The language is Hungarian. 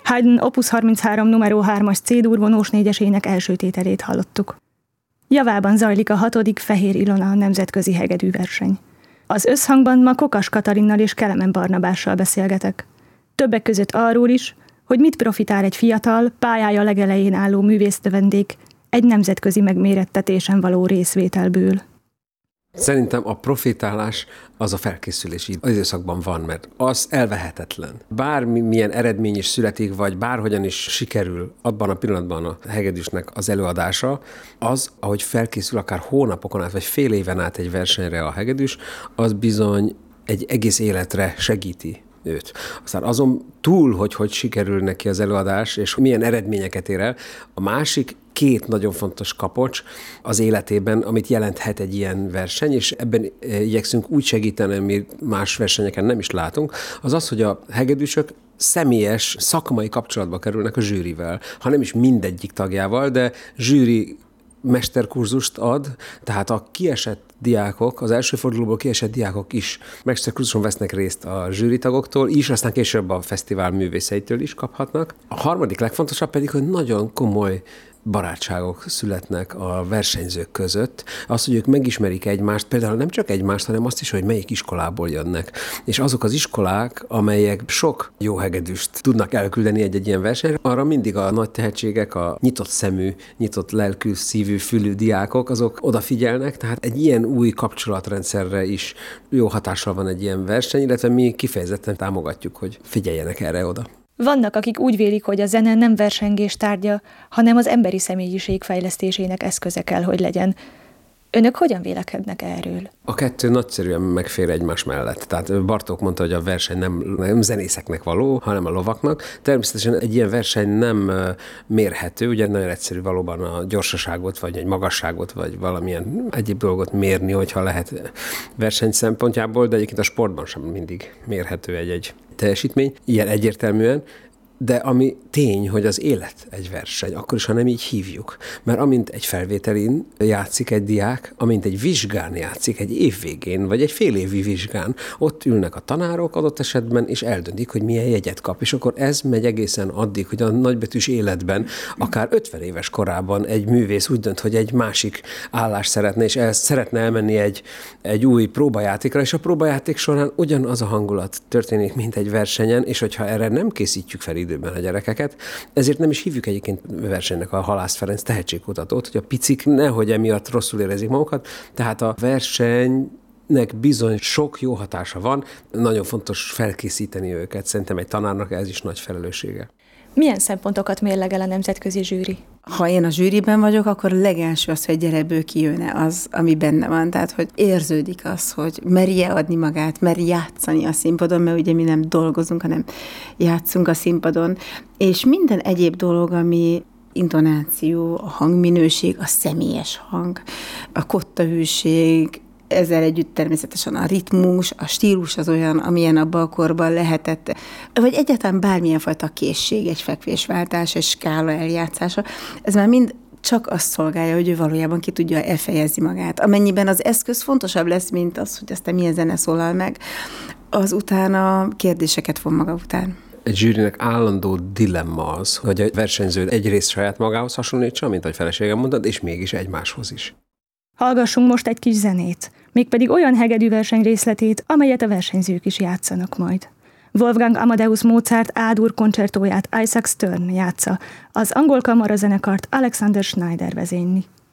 Haydn Opus 33 numero 3-as C-dur vonós négyesének első tételét hallottuk. Javában zajlik a 6. Fehér Ilona nemzetközi hegedűverseny. Az összhangban ma Kokas Katalinnal és Kelemen Barnabással beszélgetek. Többek között arról is, hogy mit profitál egy fiatal, pályája legelején álló művésznövendék egy nemzetközi megmérettetésen való részvételből. Szerintem a profitálás az a felkészülési időszakban van, mert az elvehetetlen. Bármilyen eredmény is születik, vagy bárhogyan is sikerül abban a pillanatban a hegedűsnek az előadása, az, ahogy felkészül akár hónapokon át, vagy fél éven át egy versenyre a hegedűs, az bizony egy egész életre segíti őt. Aztán azon túl, hogy sikerül neki az előadás, és milyen eredményeket ér el, a másik 2 nagyon fontos kapocs az életében, amit jelenthet egy ilyen verseny, és ebben igyekszünk úgy segíteni, amit más versenyeken nem is látunk, az az, hogy a hegedűsök személyes, szakmai kapcsolatba kerülnek a zsűrivel, ha nem is mindegyik tagjával, de zsűri mesterkurzust ad, tehát a kiesett diákok, az első fordulóból kiesett diákok is mesterkurzuson vesznek részt a zsűritagoktól is, aztán később a fesztivál művészeitől is kaphatnak. A harmadik legfontosabb pedig, hogy nagyon komoly barátságok születnek a versenyzők között. Az, hogy ők megismerik egymást, például nem csak egymást, hanem azt is, hogy melyik iskolából jönnek. És azok az iskolák, amelyek sok jó hegedűst tudnak elküldeni egy ilyen versenyre, arra mindig a nagy tehetségek, a nyitott szemű, nyitott lelkű, szívű, fülű diákok, azok odafigyelnek, tehát egy ilyen új kapcsolatrendszerre is jó hatással van egy ilyen verseny, illetve mi kifejezetten támogatjuk, hogy figyeljenek erre oda. Vannak, akik úgy vélik, hogy a zene nem versengés tárgya, hanem az emberi személyiség fejlesztésének eszköze kell, hogy legyen. Önök hogyan vélekednek erről? A 2 nagyszerűen megfér egymás mellett. Tehát Bartók mondta, hogy a verseny nem zenészeknek való, hanem a lovaknak. Természetesen egy ilyen verseny nem mérhető, ugye nagyon egyszerű valóban a gyorsaságot, vagy egy magasságot, vagy valamilyen egyéb dolgot mérni, hogyha lehet verseny szempontjából, de egyébként a sportban sem mindig mérhető egy teljesítmény, ilyen egyértelműen. De ami tény, hogy az élet egy verseny, akkor is, ha nem így hívjuk. Mert amint egy felvételin játszik egy diák, amint egy vizsgán játszik, egy év végén, vagy egy félévi vizsgán, ott ülnek a tanárok adott esetben, és eldöntik, hogy milyen jegyet kap. És akkor ez megy egészen addig, hogy a nagybetűs életben, akár 50 éves korában egy művész úgy dönt, hogy egy másik állást szeretne, és szeretne elmenni egy új próbajátékra, és a próbajáték során ugyanaz a hangulat történik, mint egy versenyen, és hogyha erre nem készítjük fel időben a gyerekeket. Ezért nem is hívjuk egyébként versenynek a Halász Ferenc tehetségkutatót, hogy a picik nehogy emiatt rosszul érezik magukat. Tehát a versenynek bizony sok jó hatása van, nagyon fontos felkészíteni őket. Szerintem egy tanárnak ez is nagy felelőssége. Milyen szempontokat mérlegel a nemzetközi zsűri? Ha én a zsűriben vagyok, akkor a legelső az, hogy egy gyerekből kijönne az, ami benne van. Tehát, hogy érződik az, hogy merje adni magát, merje játszani a színpadon, mert ugye mi nem dolgozunk, hanem játszunk a színpadon. És minden egyéb dolog, ami intonáció, a hangminőség, a személyes hang, a kottahűség, ezzel együtt természetesen a ritmus, a stílus az olyan, amilyen abban a korban lehetett, vagy egyáltalán bármilyen fajta készség, egy fekvésváltás, egy skála eljátszása, ez már mind csak azt szolgálja, hogy ő valójában ki tudja elfejezni magát. Amennyiben az eszköz fontosabb lesz, mint az, hogy aztán milyen zene szólal meg, az utána kérdéseket von maga után. Egy zsűrinek állandó dilemma az, hogy a versenyző egyrészt saját magához hasonlítsa, mint ahogy feleségem mondtad, és mégis egymáshoz is. Hallgassunk most egy kis zenét, mégpedig olyan hegedűverseny részletét, amelyet a versenyzők is játszanak majd. Wolfgang Amadeus Mozart A-dur koncertóját Isaac Stern játsza, az angol kamarazenekart Alexander Schneider vezényli.